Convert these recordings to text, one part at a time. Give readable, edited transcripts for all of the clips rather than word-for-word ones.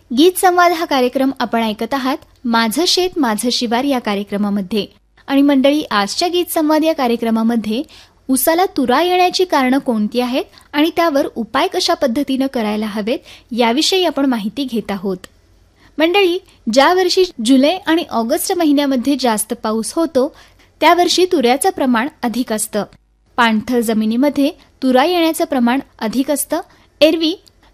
गीत संवाद हा कार्यक्रम आपण ऐकत आहात माझं शेत माझं शिवार या कार्यक्रमामध्ये. आणि मंडळी, आजच्या गीत संवाद या कार्यक्रमामध्ये ऊसाला तुरा येण्याची कारणं कोणती आहेत आणि त्यावर उपाय कशा पद्धतीनं करायला हवेत याविषयी आपण माहिती घेत आहोत. मंडळी, ज्या वर्षी जुलै आणि ऑगस्ट महिन्यामध्ये जास्त पाऊस होतो त्या वर्षी तुऱ्याचं प्रमाण अधिक असतं. पाणथळ जमिनीमध्ये तुरा येण्याचं प्रमाण अधिक असतं. एरवी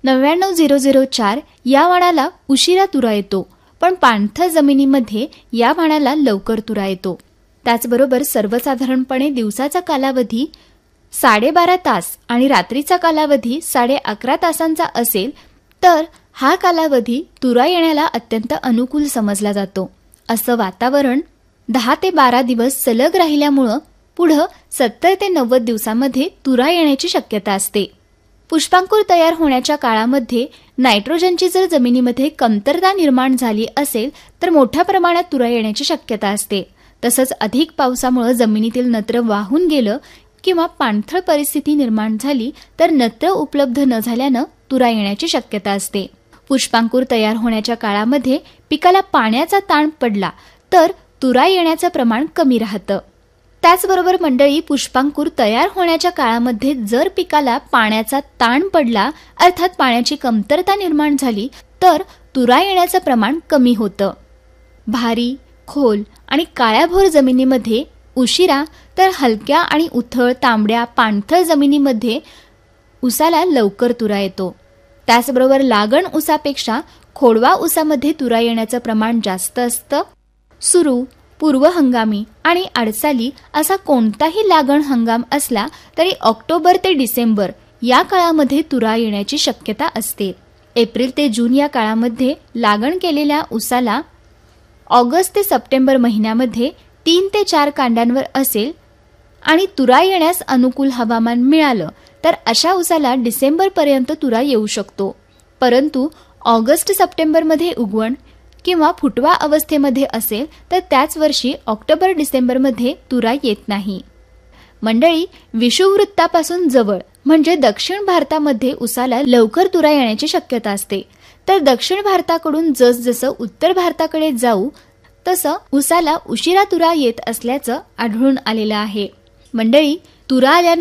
99,004 या वाणाला उशिरा तुरा येतो, पण पाणथळ जमिनीमध्ये या वाणाला लवकर तुरा येतो. त्याचबरोबर सर्वसाधारणपणे दिवसाचा कालावधी 12.5 तास आणि रात्रीचा कालावधी 11.5 तासांचा असेल तर हा कालावधी तुरा येण्याला अत्यंत अनुकूल समजला जातो. असं वातावरण 10 ते 12 दिवस सलग राहिल्यामुळं पुढं 70 ते 90 दिवसांमध्ये तुरा येण्याची शक्यता असते. पुष्पांकुर तयार होण्याच्या काळामध्ये नायट्रोजनची जर जमिनीमध्ये कमतरता निर्माण झाली असेल तर मोठ्या प्रमाणात तुरा येण्याची शक्यता असते. तसंच अधिक पावसामुळे जमिनीतील नत्र वाहून गेलं किंवा पाणथळ परिस्थिती निर्माण झाली तर नत्र उपलब्ध न झाल्यानं तुरा येण्याची शक्यता असते. पुष्पांकुर तयार होण्याच्या काळामध्ये पिकाला पाण्याचा ताण पडला तर तुरा येण्याचं प्रमाण कमी राहतं. त्याचबरोबर मंडळी, पुष्पांकुर तयार होण्याच्या काळामध्ये जर पिकाला पाण्याचा ताण पडला अर्थात पाण्याची कमतरता निर्माण झाली तर तुरा येण्याचं प्रमाण कमी होतं. भारी, खोल आणि काळ्याभोर जमिनीमध्ये उशिरा तर हलक्या आणि उथळ, तांबड्या, पाणथळ जमिनीमध्ये ऊसाला लवकर तुरा येतो. त्याचबरोबर लागण ऊसापेक्षा खोडवा ऊसामध्ये तुरा येण्याचं प्रमाण जास्त असतं. सुरू, पूर्व हंगामी आणि अडसाली असा कोणताही लागण हंगाम असला तरी ऑक्टोबर ते डिसेंबर या काळामध्ये तुरा येण्याची शक्यता असते. एप्रिल ते जून या काळामध्ये लागण केलेल्या ऊसाला ऑगस्ट ते सप्टेंबर महिन्यामध्ये 3 ते 4 कांड्यांवर असेल आणि तुरा येण्यास अनुकूल हवामान मिळालं तर अशा ऊसाला डिसेंबरपर्यंत तुरा येऊ शकतो. परंतु ऑगस्ट सप्टेंबरमध्ये उगवण किंवा फुटवा अवस्थेमध्ये असेल तर त्याच वर्षी ऑक्टोबर डिसेंबरमध्ये तुरा येत नाही. मंडळी, विषुववृत्तापासून जवळ म्हणजे दक्षिण भारतामध्ये ऊसाला लवकर तुरा येण्याची शक्यता असते, तर दक्षिण भारताकडून जसजसं उत्तर भारताकडे जाऊ तसं ऊसाला उशिरा तुरा येत असल्याचं आढळून आलेलं आहे. मंडळी, तुरा आल्यानं